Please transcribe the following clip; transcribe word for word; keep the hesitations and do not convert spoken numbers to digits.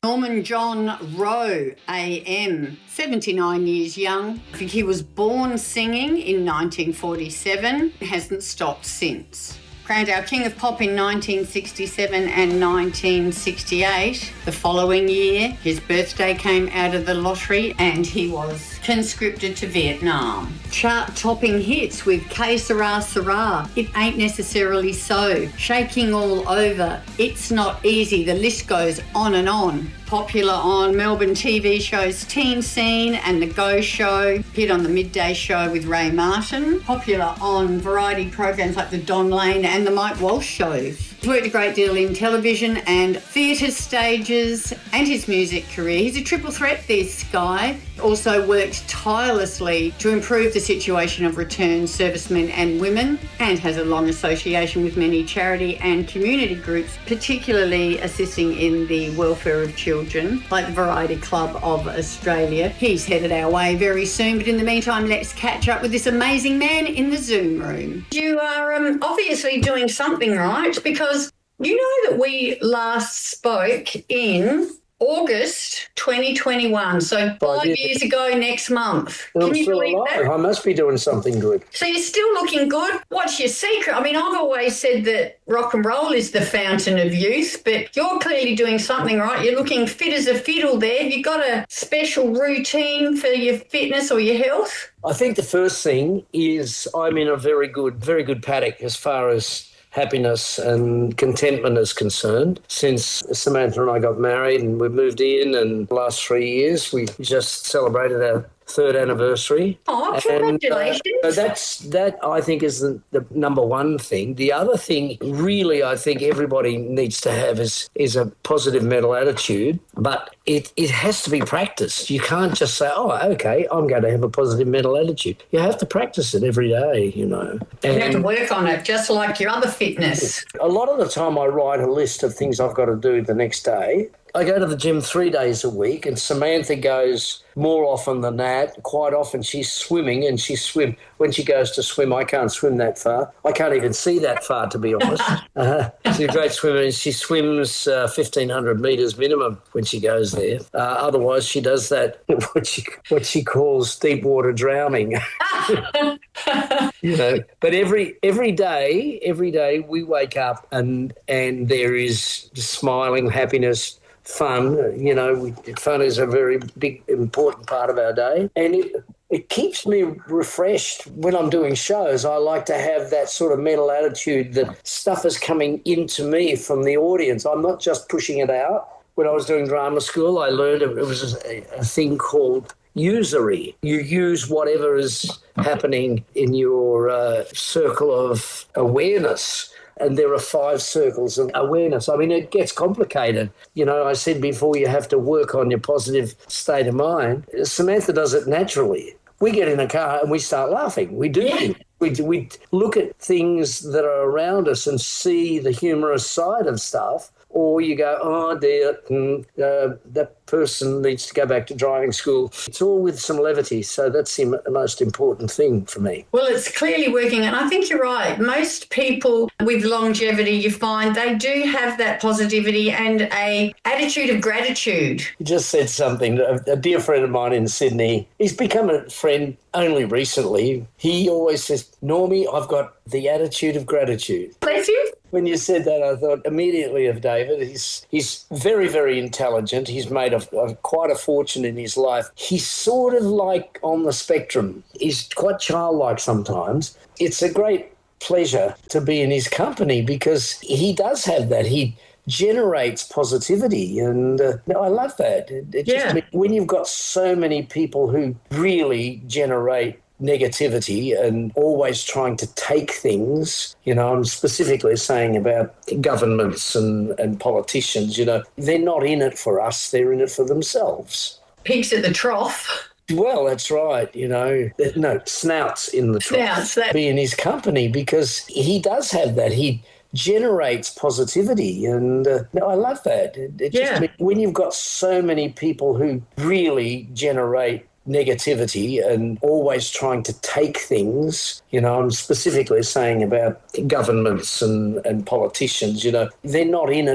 Norman John Rowe, A M, seventy-nine years young. He was born singing in nineteen forty-seven, hasn't stopped since. Crowned our King of Pop in nineteen sixty-seven and nineteen sixty-eight. The following year, his birthday came out of the lottery and he was conscripted to Vietnam. Chart-topping hits with Que Sera Sera, It Ain't Necessarily So, Shaking All Over, It's Not Easy, the list goes on and on. Popular on Melbourne T V shows Teen Scene and The Go Show, appeared on the Midday Show with Ray Martin, popular on variety programs like The Don Lane and The Mike Walsh shows. He's worked a great deal in television and theatre stages and his music career. He's a triple threat, this guy. Also works tirelessly to improve the situation of returned servicemen and women and has a long association with many charity and community groups, particularly assisting in the welfare of children, like the Variety Club of Australia. He's headed our way very soon, but in the meantime, let's catch up with this amazing man in the Zoom room. You are um, obviously doing something right, because you know that we last spoke in August twenty twenty-one, so five years ago next month. Well, Can you believe that? I must be doing something good. So you're still looking good? What's your secret? I mean, I've always said that rock and roll is the fountain of youth, but you're clearly doing something right. You're looking fit as a fiddle there. Have you got a special routine for your fitness or your health? I think the first thing is I'm in a very good, very good paddock as far as happiness and contentment is concerned. Since Samantha and I got married and we moved in, and the last three years we just celebrated our third anniversary. Oh, congratulations. And, uh, that's, that I think is the, the number one thing. The other thing really I think everybody needs to have is, is a positive mental attitude, but it, it has to be practiced. You can't just say, oh, okay, I'm going to have a positive mental attitude. You have to practice it every day, you know. And you have to work on it, just like your other fitness. A lot of the time I write a list of things I've got to do the next day. I go to the gym three days a week, and Samantha goes more often than that. Quite often she's swimming, and she swim. When she goes to swim, I can't swim that far. I can't even see that far, to be honest. Uh, she's a great swimmer, and she swims uh, fifteen hundred metres minimum when she goes there. Uh, otherwise, she does that, what she, what she calls deep water drowning. You know, but every every day, every day we wake up and and there is smiling, happiness, fun. You know, we, fun is a very big, important part of our day, and it it keeps me refreshed when I'm doing shows. I like to have that sort of mental attitude that stuff is coming into me from the audience. I'm not just pushing it out. When I was doing drama school, I learned it was a, a thing called usury. You use whatever is happening in your uh, circle of awareness. And there are five circles of awareness. I mean, it gets complicated. You know, I said before, you have to work on your positive state of mind. Samantha does it naturally. We get in a car and we start laughing. We do. Yeah. We, we look at things that are around us and see the humorous side of stuff. Or you go, oh, dear, mm, uh, that person needs to go back to driving school. It's all with some levity, so that's the most important thing for me. Well, it's clearly working, and I think you're right. Most people with longevity, you find they do have that positivity and a attitude of gratitude. You just said something. A, a dear friend of mine in Sydney, he's become a friend only recently. He always says, Normie, I've got the attitude of gratitude. Bless you. When you said that, I thought immediately of David. He's he's very, very intelligent. He's made a, a, quite a fortune in his life. He's sort of like on the spectrum. He's quite childlike sometimes. It's a great pleasure to be in his company because he does have that. He generates positivity, and uh, I love that. It, it yeah. just, when you've got so many people who really generate negativity and always trying to take things, you know, I'm specifically saying about governments and, and politicians, you know, they're not in it for us, they're in it for themselves. Pigs at the trough. Well, that's right, you know. No, snouts in the trough. Snouts. That- Be in his company because he does have that. He generates positivity, and uh, I love that. It, it yeah. just, when you've got so many people who really generate negativity and always trying to take things, you know, I'm specifically saying about governments and, and politicians, you know, they're not in it